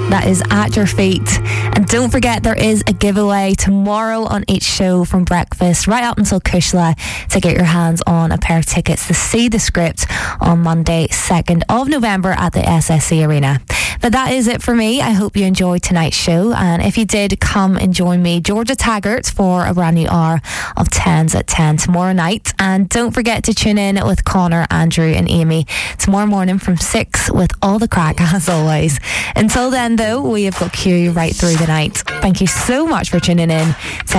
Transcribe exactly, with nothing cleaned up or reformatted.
that is at your feet. And don't forget, there is a giveaway tomorrow on each show from breakfast right up until Kushla to get your hands on a pair of tickets to see the script on Monday, second of November at the S S C Arena. But that is it for me. I hope you enjoyed tonight's show, and if you did, come and join me, Georgia Taggart, for a brand new hour of tens at ten tomorrow night. And don't forget to tune in with Connor, Andrew and Amy tomorrow morning from six with all the crack as always. Until then though, we have got Q right through the night. Thank you so much for tuning in to